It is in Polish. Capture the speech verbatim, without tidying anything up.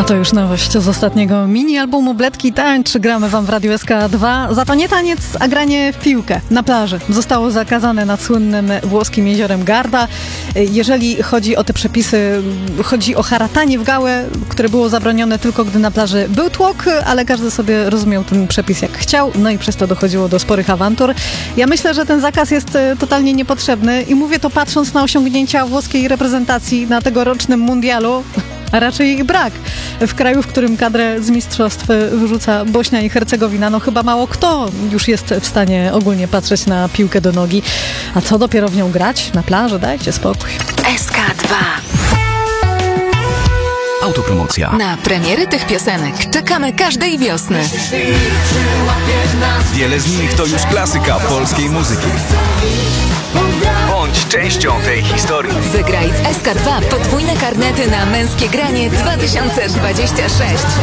A to już nowość z ostatniego mini-albumu Bledki Tańcz. Gramy wam w Radiu S K dwa. Za to nie taniec, a granie w piłkę na plaży. Zostało zakazane nad słynnym włoskim jeziorem Garda. Jeżeli chodzi o te przepisy, chodzi o haratanie w gałę, które było zabronione tylko gdy na plaży był tłok, ale każdy sobie rozumiał ten przepis jak chciał, no i przez to dochodziło do sporych awantur. Ja myślę, że ten zakaz jest totalnie niepotrzebny i mówię to patrząc na osiągnięcia włoskiej reprezentacji na tegorocznym mundialu, a raczej ich brak. W kraju, w którym kadrę z mistrzostw wyrzuca Bośnia i Hercegowina, no chyba mało kto już jest w stanie ogólnie patrzeć na piłkę do nogi. A co dopiero w nią grać? Na plaży? Dajcie spokój. S K dwa. Autopromocja. Na premiery tych piosenek czekamy każdej wiosny. Wiele z nich to już klasyka polskiej muzyki. Bądź częścią tej historii. Wygraj w S K dwa podwójne karnety na męskie granie dwa tysiące dwadzieścia sześć.